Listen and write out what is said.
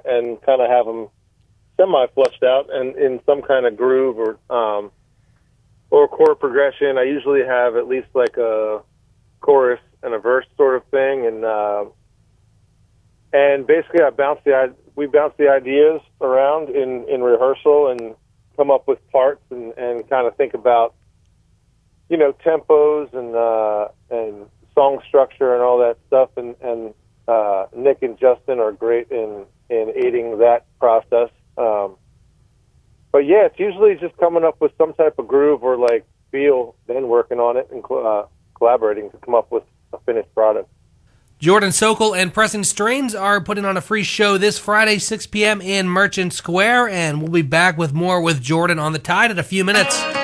and kind of have them semi-flushed out and in some kind of groove or chord progression. I usually have at least like a chorus and a verse sort of thing, and basically we bounce the ideas around in rehearsal and come up with parts and kind of think about, you know, tempos and song structure and all that stuff. And Nick and Justin are great in aiding that process. But yeah, it's usually just coming up with some type of groove or like feel, then working on it and collaborating to come up with a finished product. Jordan Sokol and Pressing Strains are putting on a free show this Friday, 6 p.m. in Merchant Square, and we'll be back with more with Jordan on the Tide in a few minutes.